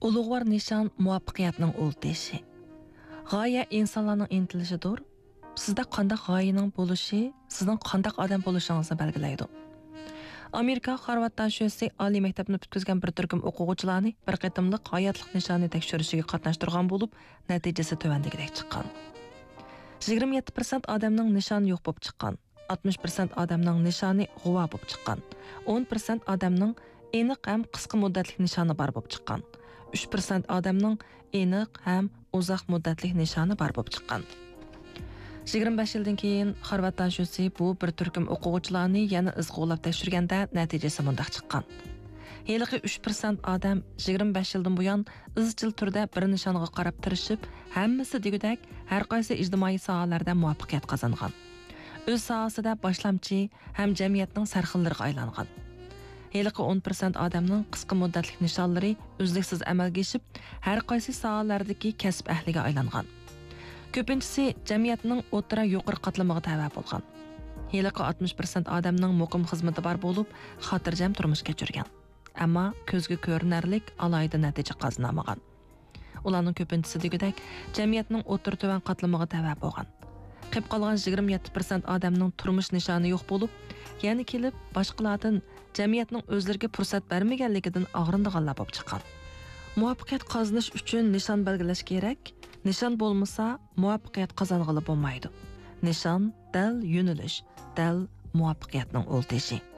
Ulug'vor nishon muvaffaqiyatning o'lteshi. G'oya insonlarning intilishidir. Sizda qanday g'oyaning bo'lishi, sizning qanday odam bo'lishingizni belgilaydi. Amerika Harvard tashuvchisi oliy maktabni bitkazgan bir turkum o'quvchilarni bir qatimliq hayotlik nishoni tekshirishiga qatnashtirgan bo'lib, natijasi tuvandagidek chiqqan. 27% odamning nishoni yo'q bo'lib chiqqan. 60% odamning nishoni g'uva bo'lib chiqqan. 10% odamning aniq ham qisqa muddatli nishoni bor bo'lib chiqqan. 3% odamning aniq ham uzoq muddatli nishoni bor bo'lib chiqqan. 25 yildan keyin Harvard tashuvchisi bu bir turkum o'quvchilarni yana izg'o'lab tekshirganda natijasi mundaq chiqqan. Heliqi 3% odam 25 yildan buyon izchil turda bir nishonga qarab tirishib, hammasi degudak har qaysi ijtimoiy sohalarda muvaffaqiyat qozongan. O'z sohasida boshlamchi ham jamiyatning sarxillariga aylangan. Heliqi 10% odamning qisqa muddatli nishonlari uzluksiz amalga oshib, har qaysi sohalardagi kasb ahliga aylangan. Ko'pinchisi jamiyatning o'tira yuqori qatlamiga tava bo'lgan. Heliqi 60% odamning muqim xizmati bor bo'lib, xotirjam turmush kechirgan. Ammo ko'zga ko'rinarlik alohida natija qozonmagan. Ularning ko'pinchisi degudak jamiyatning o'tir tuvan qatlamiga tava bo'lgan. Qolib qolgan 27% odamning turmush nishoni yo'q bo'lib, yana kelib boshqalardan jamiyatning o'zlariga fursat bermaganligidan og'rindiganlar bo'lib chiqqan. Muvaffaqiyat qozonish uchun nishon belgilash kerak. Nishon bo'lmasa, muvaffaqiyat qozong'ili bo'lmaydi. Nishon dal yo'nalish, dal muvaffaqiyatning o'lteshi.